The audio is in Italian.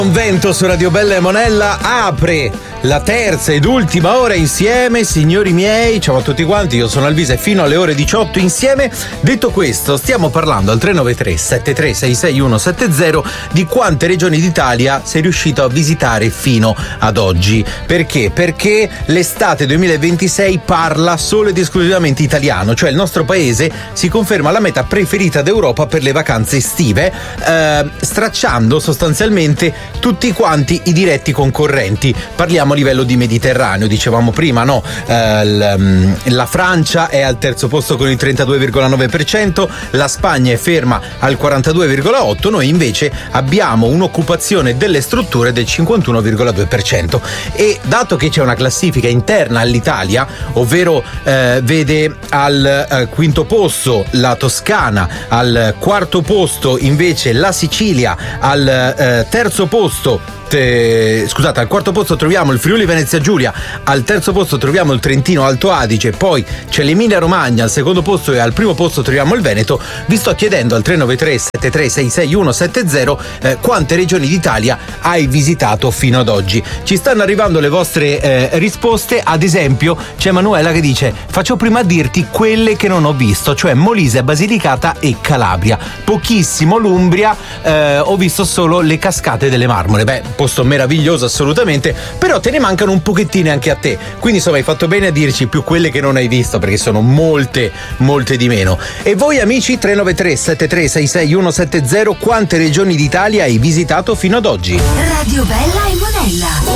Vento su Radio Bella e Monella apre la terza ed ultima ora insieme, signori miei. Ciao a tutti quanti, io sono Alvise fino alle ore 18 insieme. Detto questo, stiamo parlando al 393 736 6170 di quante regioni d'Italia sei riuscito a visitare fino ad oggi. Perché? Perché l'estate 2026 parla solo ed esclusivamente italiano, cioè il nostro paese si conferma la meta preferita d'Europa per le vacanze estive, stracciando sostanzialmente tutti quanti i diretti concorrenti. Parliamo a livello di Mediterraneo, dicevamo prima, no? La Francia è al terzo posto con il 32,9%, la Spagna è ferma al 42,8%, noi invece abbiamo un'occupazione delle strutture del 51,2%. E dato che c'è una classifica interna all'Italia, ovvero vede al quinto posto la Toscana, al quarto posto invece la Sicilia, al terzo posto al quarto posto troviamo il Friuli Venezia Giulia, al terzo posto troviamo il Trentino Alto Adige, poi c'è l'Emilia Romagna al secondo posto e al primo posto troviamo il Veneto. Vi sto chiedendo al 393 736 6170 quante regioni d'Italia hai visitato fino ad oggi. Ci stanno arrivando le vostre risposte. Ad esempio c'è Manuela che dice: faccio prima a dirti quelle che non ho visto, cioè Molise, Basilicata e Calabria, pochissimo l'Umbria, ho visto solo le cascate delle Marmore. Beh, posto meraviglioso assolutamente, però te ne mancano un pochettino anche a te, quindi insomma hai fatto bene a dirci più quelle che non hai visto, perché sono molte di meno. E voi amici, 393 736 6170, quante regioni d'Italia hai visitato fino ad oggi? Radio Bella e Monella.